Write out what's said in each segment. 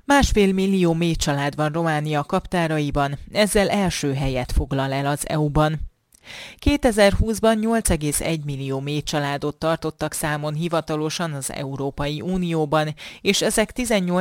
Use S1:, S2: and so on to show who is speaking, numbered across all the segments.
S1: 1,5 millió méhcsalád van Románia kaptáraiban, ezzel első helyet foglal el az EU-ban. 2020-ban 8,1 millió méhcsaládot tartottak számon hivatalosan az Európai Unióban, és ezek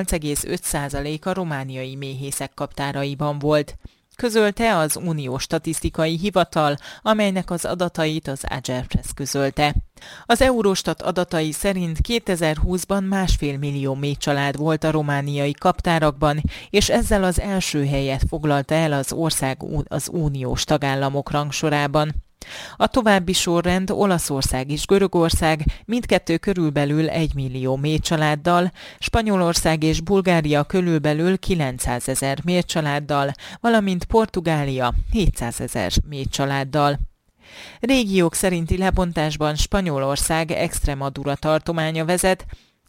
S1: 18,5%-a romániai méhészek kaptáraiban volt. Közölte az Uniós Statisztikai Hivatal, amelynek az adatait az Agerpress közölte. Az Eurostat adatai szerint 2020-ban 1,5 millió méhcsalád volt a romániai kaptárakban, és ezzel az első helyet foglalta el az ország az uniós tagállamok rangsorában. A további sorrend Olaszország és Görögország, mindkettő körülbelül 1 millió méhcsaláddal, Spanyolország és Bulgária körülbelül 900 000 méhcsaláddal, valamint Portugália 700 000 méhcsaláddal. Régiók szerinti lebontásban Spanyolország Extremadura tartománya vezet,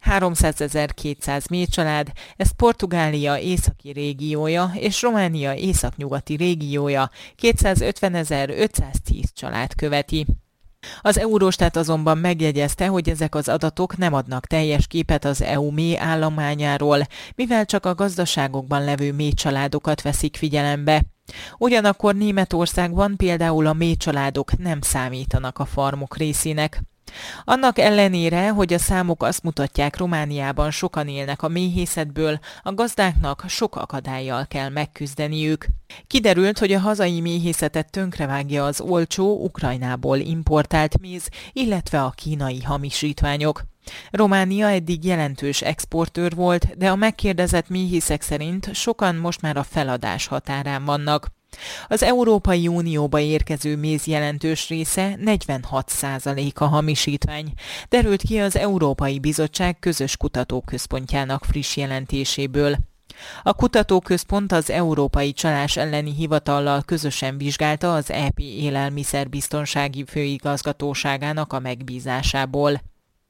S1: 300 200 méhcsalád, ez Portugália északi régiója és Románia északnyugati régiója, 250 510 család követi. Az Eurostat azonban megjegyezte, hogy ezek az adatok nem adnak teljes képet az EU méh állományáról, mivel csak a gazdaságokban levő méhcsaládokat veszik figyelembe. Ugyanakkor Németországban például a méhcsaládok nem számítanak a farmok részének. Annak ellenére, hogy a számok azt mutatják, Romániában sokan élnek a méhészetből, a gazdáknak sok akadállyal kell megküzdeniük. Kiderült, hogy a hazai méhészetet tönkrevágja az olcsó, Ukrajnából importált méz, illetve a kínai hamisítványok. Románia eddig jelentős exportőr volt, de a megkérdezett méhészek szerint sokan most már a feladás határán vannak. Az Európai Unióba érkező méz jelentős része 46%-a hamisítvány, derült ki az Európai Bizottság közös kutatóközpontjának friss jelentéséből. A kutatóközpont az Európai Csalás elleni hivatallal közösen vizsgálta az EP élelmiszerbiztonsági főigazgatóságának a megbízásából.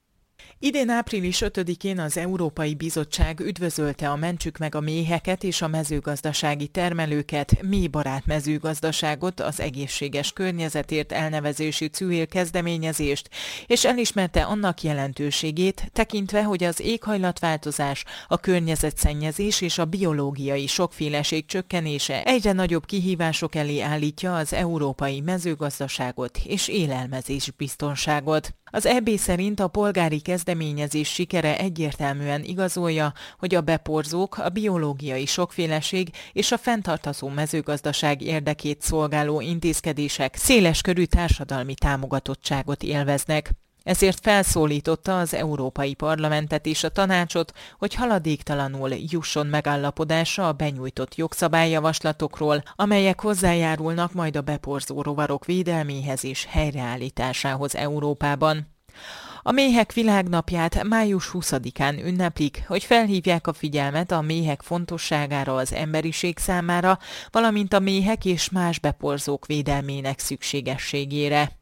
S1: Idén április 5-én az Európai Bizottság üdvözölte a Mentsük meg a méheket és a mezőgazdasági termelőket, méhbarát mezőgazdaságot, az egészséges környezetért elnevezésű civil kezdeményezést, és elismerte annak jelentőségét, tekintve, hogy az éghajlatváltozás, a környezetszennyezés és a biológiai sokféleség csökkenése egyre nagyobb kihívások elé állítja az európai mezőgazdaságot és élelmezésbiztonságot. Az EB szerint a polgári kezdeményezés sikere egyértelműen igazolja, hogy a beporzók, a biológiai sokféleség és a fenntartható mezőgazdaság érdekét szolgáló intézkedések széleskörű társadalmi támogatottságot élveznek. Ezért felszólította az Európai Parlamentet és a Tanácsot, hogy haladéktalanul jusson megállapodásra a benyújtott jogszabályjavaslatokról, amelyek hozzájárulnak majd a beporzó rovarok védelméhez és helyreállításához Európában. A Méhek Világnapját május 20-án ünneplik, hogy felhívják a figyelmet a méhek fontosságára az emberiség számára, valamint a méhek és más beporzók védelmének szükségességére.